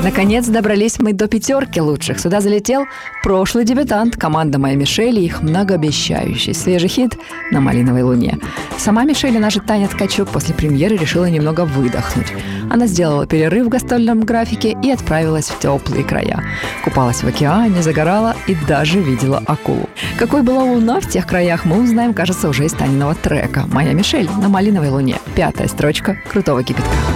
И, наконец, добрались мы до 5 лучших. Сюда залетел прошлый дебютант, команда «Моя Мишель» и их многообещающий свежий хит «На малиновой луне». Сама Мишель и наша Таня Ткачук после премьеры решила немного выдохнуть. Она сделала перерыв в гастрольном графике и отправилась в теплые края. Купалась в океане, загорала и даже видела акулу. Какой была луна в тех краях, мы узнаем, кажется, уже из Таниного трека «Моя Мишель» на малиновой луне. 5-я строчка крутого кипятка.